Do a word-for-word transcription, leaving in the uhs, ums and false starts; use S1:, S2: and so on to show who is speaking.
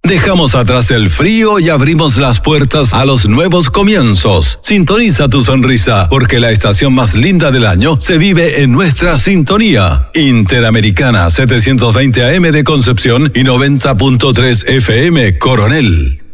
S1: Dejamos atrás el frío y abrimos las puertas a los nuevos comienzos. Sintoniza tu sonrisa, porque la estación más linda del año se vive en nuestra sintonía. Interamericana setecientos veinte A M de Concepción y noventa punto tres F M Coronel.